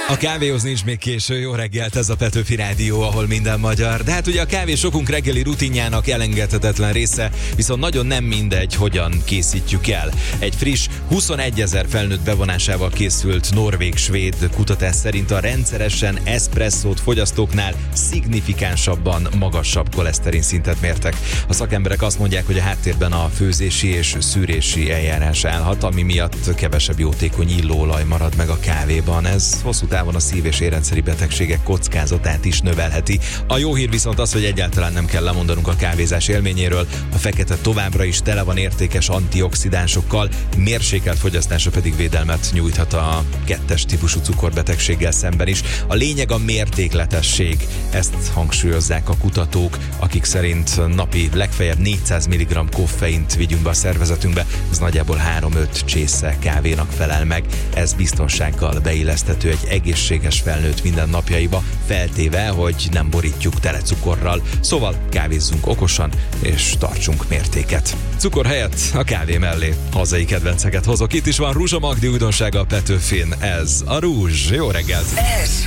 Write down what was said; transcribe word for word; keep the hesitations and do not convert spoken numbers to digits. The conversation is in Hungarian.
A kávéhoz nincs még késő, jó reggelt, ez a Petőfi Rádió, ahol minden magyar. De hát ugye a kávé sokunk reggeli rutinjának elengedhetetlen része, viszont nagyon nem mindegy, hogyan készítjük el. Egy friss, huszonegyezer felnőtt bevonásával készült norvég-svéd kutatás szerint a rendszeresen eszpresszót fogyasztóknál szignifikánsabban magasabb koleszterin szintet mértek. A szakemberek azt mondják, hogy a háttérben a főzési és szűrési eljárás állhat, ami miatt kevesebb jótékony illóolaj marad meg a kávéban. Ez hosszú távon a szív- és érrendszeri betegségek kockázatát is növelheti. A jó hír viszont az, hogy egyáltalán nem kell lemondanunk a kávézás élményéről. A fekete továbbra is tele van értékes antioxidánsokkal, mérsékelt fogyasztása pedig védelmet nyújthat a kettes típusú cukorbetegséggel szemben is. A lényeg a mértékletesség. Ezt hangsúlyozzák a kutatók, akik szerint napi legfeljebb négyszáz milligramm koffeint vigyünk be a szervezetünkbe. Ez nagyjából három-öt csésze kávénak felel meg. Ez biztonsággal beilleszthető egy egészséges felnőtt mindennapjaiba, feltéve, hogy nem borítjuk tele cukorral. Szóval kávézzunk okosan, és tartsunk mértéket. Cukor helyett a kávé mellé hazai kedvenceket hozok. Itt is van Rúzsa Magdi újdonsága a Petőfin. Ez a Rúzs. Jó reggelt! Ez